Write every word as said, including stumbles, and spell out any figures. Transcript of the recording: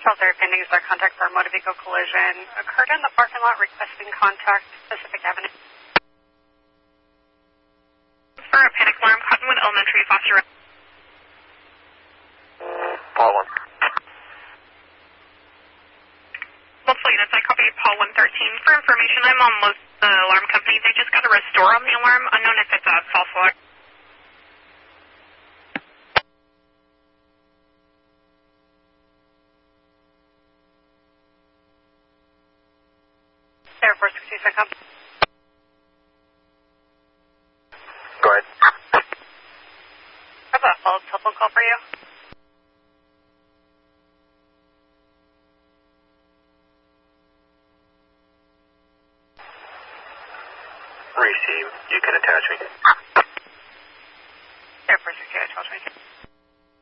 Shelter pending is our contact for a motor vehicle collision. Occurred in the parking lot requesting contact Pacific Avenue. For a panic alarm, Cottonwood Elementary, Foster. Paul one. Multiple units, I copy Paul one thirteen. For information, I'm on most the alarm company. They just got a restore on the alarm, unknown if it's a false alarm. Air Force sixty-six, come. Go ahead. I have a follow-up telephone call for you.